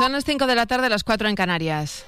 Son las 5 de la tarde, las 4 en Canarias.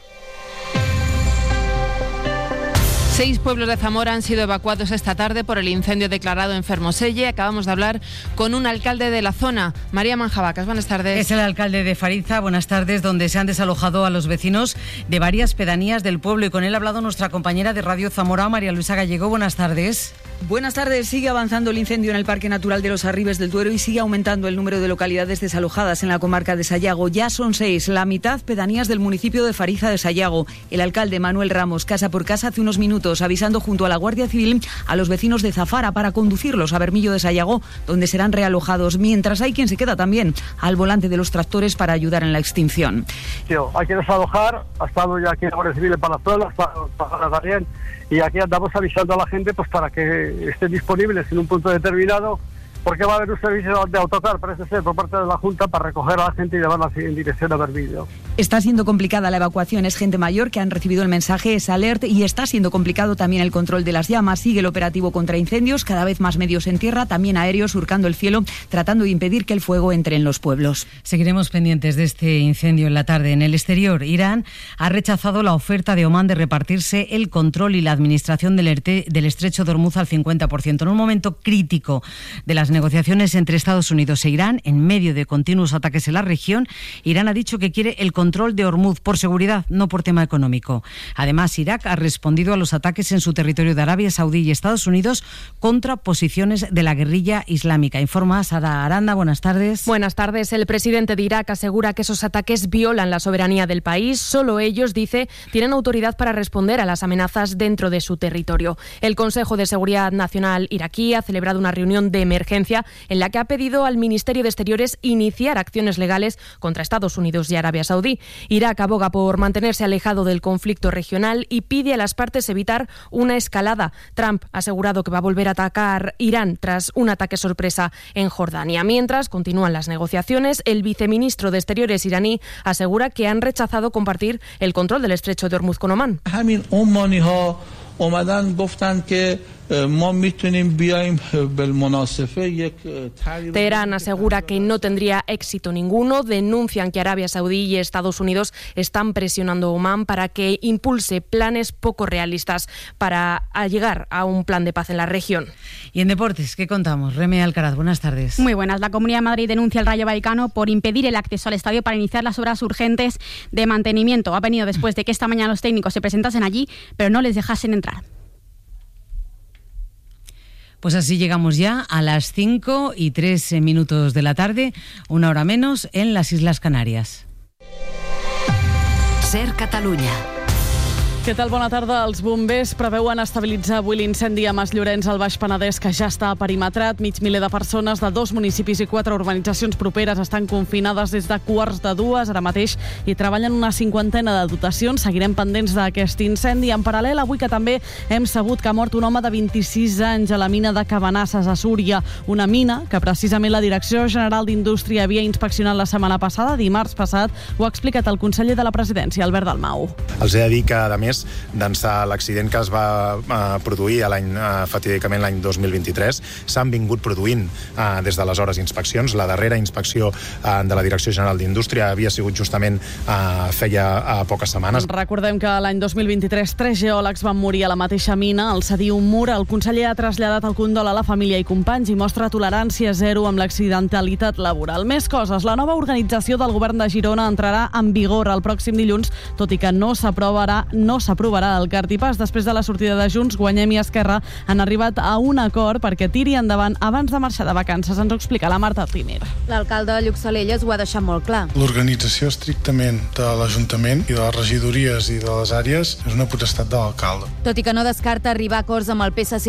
6 pueblos de Zamora han sido evacuados esta tarde por el incendio declarado en Fermoselle. Acabamos de hablar con un alcalde de la zona, María Manjabacas. Buenas tardes. Es el alcalde de Fariza. Buenas tardes, donde se han desalojado a los vecinos de varias pedanías del pueblo. Y con él ha hablado nuestra compañera de Radio Zamora, María Luisa Gallego. Buenas tardes. Buenas tardes. Sigue avanzando el incendio en el Parque Natural de los Arribes del Duero y sigue aumentando el número de localidades desalojadas en la comarca de Sayago. Ya son 6, la mitad pedanías del municipio de Fariza de Sayago. El alcalde Manuel Ramos, casa por casa, hace unos minutos, avisando junto a la Guardia Civil a los vecinos de Zafara para conducirlos a Bermillo de Sayago, donde serán realojados, mientras hay quien se queda también al volante de los tractores para ayudar en la extinción. Hay que desalojar, ha estado ya aquí la Guardia Civil en Palazuelos, para también, y aquí andamos avisando a la gente pues para que estén disponibles en un punto determinado, porque va a haber un servicio de autocar, parece ser, por parte de la Junta para recoger a la gente y llevarla en dirección a Bermillo. Está siendo complicada la evacuación, es gente mayor que han recibido el mensaje, es alert, y está siendo complicado también el control de las llamas. Sigue el operativo contra incendios, cada vez más medios en tierra, también aéreos surcando el cielo, tratando de impedir que el fuego entre en los pueblos. Seguiremos pendientes de este incendio en la tarde. En el exterior, Irán ha rechazado la oferta de Omán de repartirse el control y la administración del estrecho de Ormuz al 50%. En un momento crítico de las negociaciones entre Estados Unidos e Irán, en medio de continuos ataques en la región, Irán ha dicho que quiere el control de Ormuz por seguridad, no por tema económico. Además, Irak ha respondido a los ataques en su territorio de Arabia Saudí y Estados Unidos contra posiciones de la guerrilla islámica. Informa Sara Aranda. Buenas tardes. Buenas tardes. El presidente de Irak asegura que esos ataques violan la soberanía del país. Solo ellos, dice, tienen autoridad para responder a las amenazas dentro de su territorio. El Consejo de Seguridad Nacional iraquí ha celebrado una reunión de emergencia en la que ha pedido al Ministerio de Exteriores iniciar acciones legales contra Estados Unidos y Arabia Saudí. Irak aboga por mantenerse alejado del conflicto regional y pide a las partes evitar una escalada. Trump ha asegurado que va a volver a atacar Irán tras un ataque sorpresa en Jordania. Mientras continúan las negociaciones, el viceministro de Exteriores iraní asegura que han rechazado compartir el control del estrecho de Ormuz con Omán. Teherán asegura que no tendría éxito ninguno. Denuncian que Arabia Saudí y Estados Unidos están presionando a Omán para que impulse planes poco realistas para llegar a un plan de paz en la región. Y en deportes, ¿qué contamos? Reme Alcaraz, buenas tardes. Muy buenas. La Comunidad de Madrid denuncia al Rayo Vallecano por impedir el acceso al estadio para iniciar las obras urgentes de mantenimiento. Ha venido después de que esta mañana los técnicos se presentasen allí, pero no les dejasen entrar. Pues así llegamos ya a las 5:03 de la tarde, una hora menos en las Islas Canàries. Ser Catalunya. Què tal? Bona tarda. Els bombers preveuen estabilitzar avui l'incendi a Masllorenç, al Baix Penedès, que ja està perimetrat. Mig miler de persones de 2 municipis i 4 urbanitzacions properes estan confinades des de 1:45 ara mateix i treballen una 50ena de dotacions. Seguirem pendents d'aquest incendi. En paral·lel, avui que també hem sabut que ha mort un home de 26 anys a la mina de Cabanasses, a Súria. Una mina que precisament la Direcció General d'Indústria havia inspeccionat la setmana passada, dimarts passat. Ho ha explicat el conseller de la Presidència, Albert Dalmau. Els he de dir que, a més, d'ençà l'accident que es va produir fatídicament l'any 2023, s'han vingut produint des d'aleshores inspeccions. La darrera inspecció de la Direcció General d'Indústria havia sigut justament feia poques setmanes. Recordem que l'any 2023 3 geòlegs van morir a la mateixa mina, al cedir un mur. El conseller ha traslladat el condol a la família i companys i mostra tolerància zero amb l'accidentalitat laboral. Més coses. La nova organització del govern de Girona entrarà en vigor el pròxim dilluns, tot i que no s'aprovarà el cartipàs. Després de la sortida de Junts, Guanyem i Esquerra han arribat a un acord perquè tiri endavant abans de marxar de vacances. Ens ho explica la Marta Timer. L'alcalde de Lluc Salelles ho ha deixat molt clar. L'organització estrictament de l'Ajuntament i de les regidories i de les àrees és una potestat de l'alcalde. Tot i que no descarta arribar a acords amb el PSC